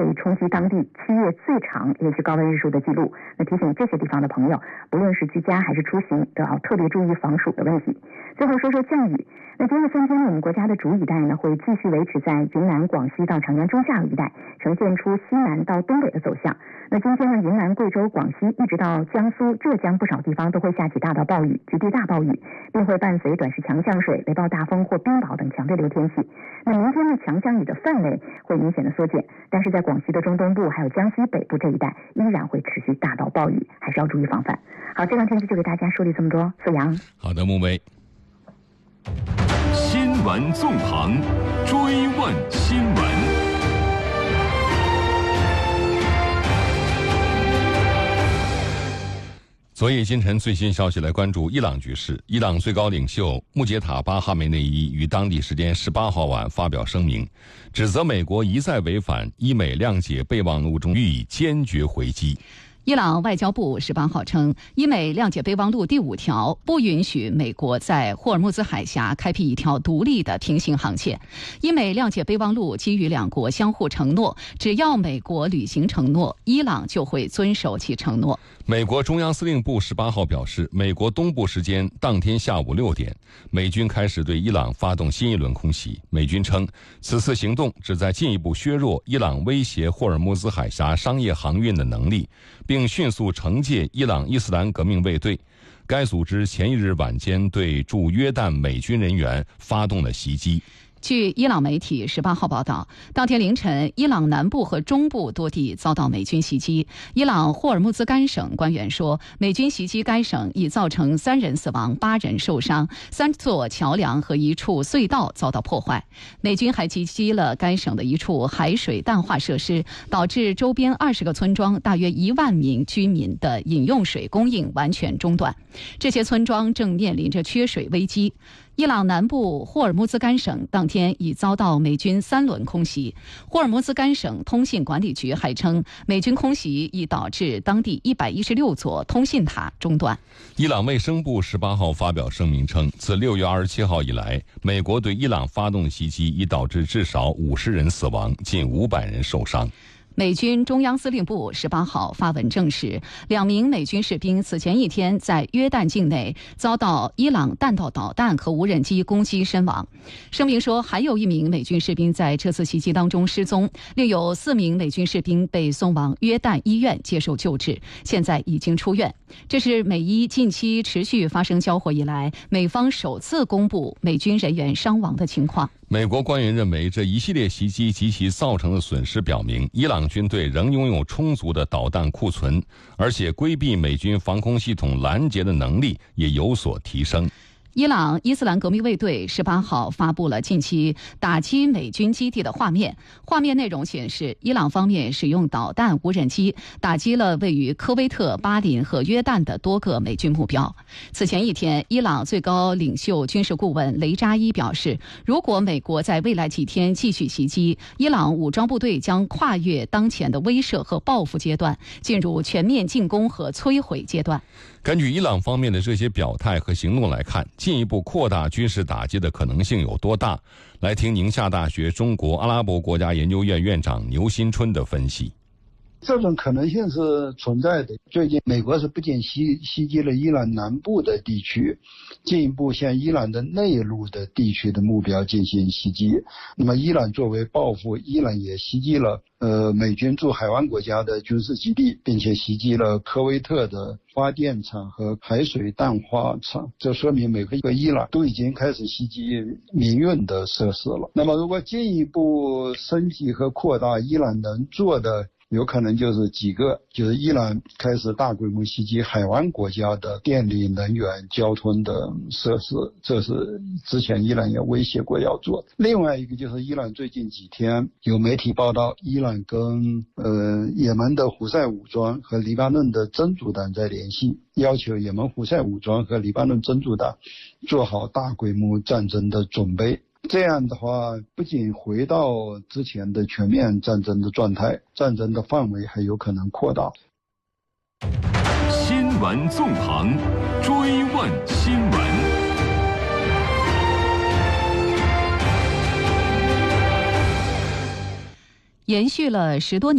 会冲击当地7月最长也是高温日数的记录。那提醒这些地方的朋友，不论是居家还是出行，都要特别注意防暑的问题。最后说说降雨。那今后3天我们国家的主雨带呢会继续维持在云南、广西到长江中下游一带，呈现出西南到东北的走向。那今天呢，云南、贵州、广西一直到江苏、浙江不少地方都会下起大到暴雨、局地大暴雨，并会伴随短时强降水、雷暴大风或冰雹等强对流天气。那明天呢，强降雨的范围会明显的缩减，但是在广西的中东部还有江西北部这一带依然会持续大到暴雨，还是要注意防范。好，这段天气就给大家梳理这么多。素阳， 好的，木梅。 新闻纵横，追问新闻。 昨夜今晨最新消息来关注伊朗局势。伊朗最高领袖穆杰塔巴哈梅内伊于当地时间18号晚发表声明，指责美国一再违反伊美谅解备忘录中予以坚决回击。 伊朗外交部18号称，伊美谅解备忘录第5条不允许美国在霍尔木兹海峡开辟一条独立的平行航线。伊美谅解备忘录基于两国相互承诺，只要美国履行承诺，伊朗就会遵守其承诺。 美国中央司令部18号表示，美国东部时间当天下午6点，美军开始对伊朗发动新一轮空袭。美军称，此次行动旨在进一步削弱伊朗威胁霍尔木兹海峡商业航运的能力，并迅速惩戒伊朗伊斯兰革命卫队。该组织前一日晚间对驻约旦美军人员发动了袭击。 据伊朗媒体18号报道，当天凌晨，伊朗南部和中部多地遭到美军袭击。伊朗霍尔木兹干省官员说，美军袭击该省已造成3人死亡、8人受伤，3座桥梁和1处隧道遭到破坏。美军还击击了该省的一处海水淡化设施，导致周边20个村庄大约1万名居民的饮用水供应完全中断。这些村庄正面临着缺水危机。伊朗南部霍尔木兹干省当天已遭到美军3轮空袭。霍尔木兹干省通信管理局还称，美军空袭已导致当地116座通信塔中断。 伊朗卫生部18号发表声明称，自6月27号以来，美国对伊朗发动袭击已导致至少50人死亡，近500人受伤。 美军中央司令部18号发文证实，2名美军士兵此前一天在约旦境内遭到伊朗弹道导弹和无人机攻击身亡。声明说，还有1名美军士兵在这次袭击当中失踪，另有4名美军士兵被送往约旦医院接受救治，现在已经出院。这是美伊近期持续发生交火以来，美方首次公布美军人员伤亡的情况。 美国官员认为，这一系列袭击及其造成的损失表明，伊朗军队仍拥有充足的导弹库存，而且规避美军防空系统拦截的能力也有所提升。 伊朗伊斯兰革命卫队18号发布了近期打击美军基地的画面。画面内容显示，伊朗方面使用导弹、无人机打击了位于科威特、巴林和约旦的多个美军目标。此前一天，伊朗最高领袖军事顾问雷扎伊表示，如果美国在未来几天继续袭击，伊朗武装部队将跨越当前的威慑和报复阶段，进入全面进攻和摧毁阶段。 根据伊朗方面的这些表态和行动来看，进一步扩大军事打击的可能性有多大？来听宁夏大学中国阿拉伯国家研究院院长牛新春的分析。 这种可能性是存在的。最近美国是不仅袭击了伊朗南部的地区，进一步向伊朗的内陆的地区的目标进行袭击。那么伊朗作为报复，伊朗也袭击了美军驻海湾国家的军事基地，并且袭击了科威特的发电厂和海水淡化厂。这说明美国和伊朗都已经开始袭击民用的设施了。那么如果进一步升级和扩大，伊朗能做的有可能就是几个，就是伊朗开始大规模袭击海湾国家的电力、能源、交通的设施，这是之前伊朗也威胁过要做。另外一个就是伊朗最近几天有媒体报道，伊朗跟也门的胡塞武装和黎巴嫩的真主党在联系，要求也门胡塞武装和黎巴嫩真主党做好大规模战争的准备。这样的话，不仅回到之前的全面战争的状态，战争的范围还有可能扩大。 新闻纵横，追问新闻。 延续了10多年